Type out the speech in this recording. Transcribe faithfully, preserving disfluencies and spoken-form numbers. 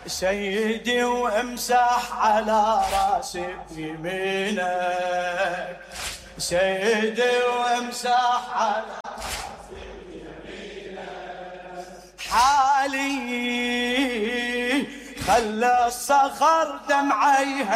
سيدي وامسح على راسي بيمينك، سيدي وامسح على راسي بيمينك. حالي خلى الصخر دمعي